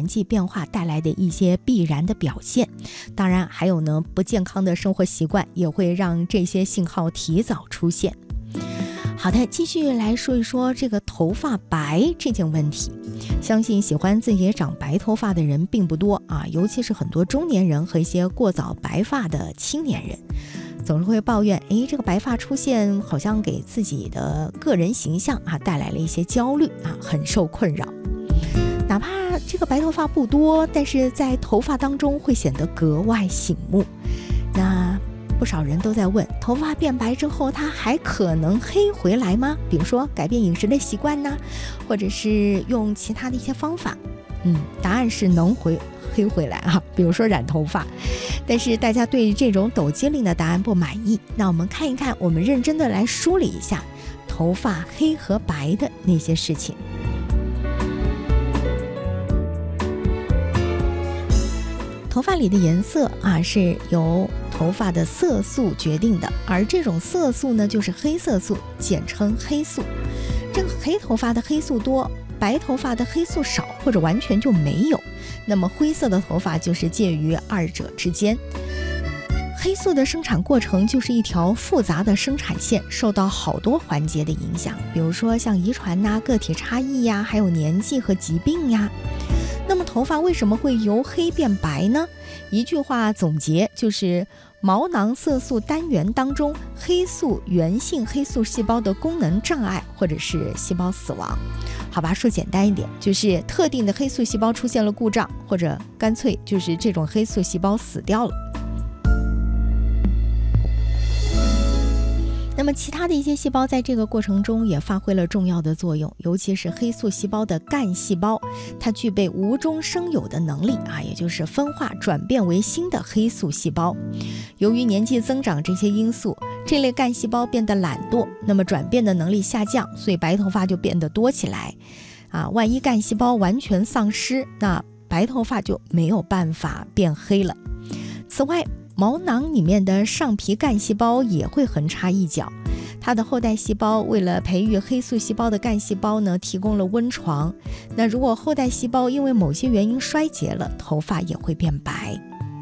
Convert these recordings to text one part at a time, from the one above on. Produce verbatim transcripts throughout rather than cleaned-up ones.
纪变化带来的一些必然的表现。当然还有呢，不健康的生活习惯也会让这些信号提早出现。好的，继续来说一说这个头发白这件问题。相信喜欢自己长白头发的人并不多啊，尤其是很多中年人和一些过早白发的青年人，总是会抱怨，诶，这个白发出现好像给自己的个人形象啊带来了一些焦虑啊，很受困扰。哪怕这个白头发不多，但是在头发当中会显得格外醒目。那不少人都在问，头发变白之后它还可能黑回来吗？比如说改变饮食的习惯呢，或者是用其他的一些方法。嗯，答案是能回黑回来啊，比如说染头发。但是大家对这种抖机灵的答案不满意，那我们看一看，我们认真的来梳理一下头发黑和白的那些事情。头发里的颜色啊，是由头发的色素决定的，而这种色素呢，就是黑色素，简称黑素。这个黑头发的黑素多，白头发的黑素少，或者完全就没有。那么灰色的头发就是介于二者之间。黑素的生产过程就是一条复杂的生产线，受到好多环节的影响，比如说像遗传呐、个体差异呀，还有年纪和疾病呀。那么头发为什么会由黑变白呢？一句话总结就是毛囊色素单元当中黑素原性黑素细胞的功能障碍，或者是细胞死亡。好吧，说简单一点，就是特定的黑素细胞出现了故障，或者干脆就是这种黑素细胞死掉了。那么其他的一些细胞在这个过程中也发挥了重要的作用，尤其是黑素细胞的干细胞，它具备无中生有的能力啊，也就是分化转变为新的黑素细胞。由于年纪增长这些因素，这类干细胞变得懒惰，那么转变的能力下降，所以白头发就变得多起来啊。万一干细胞完全丧失，那白头发就没有办法变黑了。此外，毛囊里面的上皮干细胞也会横插一脚，它的后代细胞为了培育黑素细胞的干细胞呢，提供了温床。那如果后代细胞因为某些原因衰竭了，头发也会变白。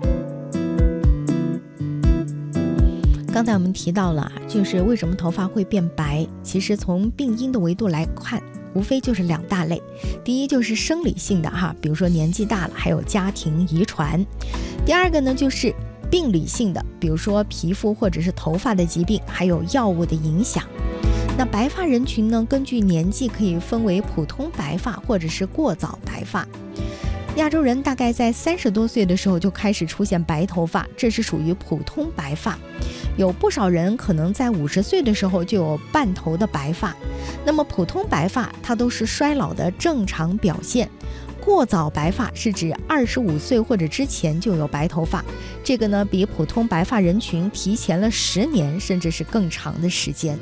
刚才我们提到了，就是为什么头发会变白，其实从病因的维度来看，无非就是两大类。第一就是生理性的哈，比如说年纪大了，还有家庭遗传。第二个呢就是病理性的，比如说皮肤或者是头发的疾病，还有药物的影响。那白发人群呢，根据年纪可以分为普通白发或者是过早白发。亚洲人大概在三十多岁的时候就开始出现白头发，这是属于普通白发。有不少人可能在五十岁的时候就有半头的白发。那么普通白发它都是衰老的正常表现，过早白发是指二十五岁或者之前就有白头发，这个呢比普通白发人群提前了十年甚至是更长的时间。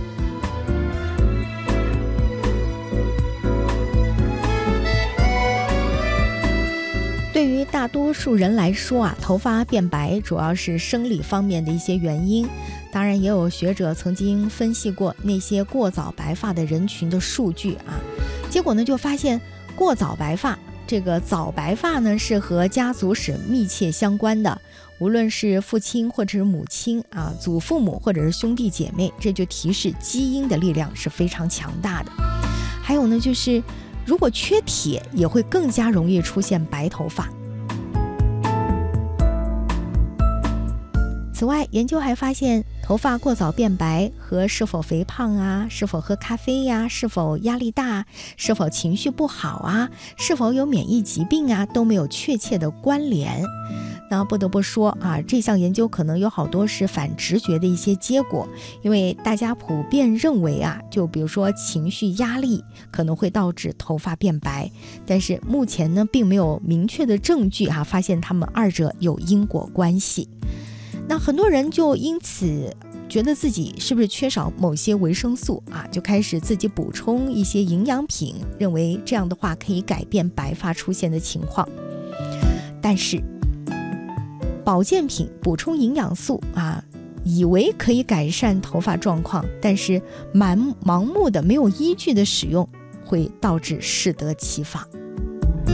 对于大多数人来说啊，头发变白主要是生理方面的一些原因。当然也有学者曾经分析过那些过早白发的人群的数据啊，结果呢就发现过早白发，这个早白发呢是和家族史密切相关的，无论是父亲或者是母亲啊，祖父母或者是兄弟姐妹，这就提示基因的力量是非常强大的。还有呢就是如果缺铁也会更加容易出现白头发。此外，研究还发现头发过早变白和是否肥胖啊，是否喝咖啡呀、啊，是否压力大，是否情绪不好啊，是否有免疫疾病啊，都没有确切的关联。那不得不说啊，这项研究可能有好多是反直觉的一些结果，因为大家普遍认为啊，就比如说情绪压力可能会导致头发变白，但是目前呢并没有明确的证据啊，发现他们二者有因果关系。那很多人就因此觉得自己是不是缺少某些维生素啊，就开始自己补充一些营养品，认为这样的话可以改变白发出现的情况。但是保健品补充营养素啊，以为可以改善头发状况，但是盲盲目的没有依据的使用会导致适得其反。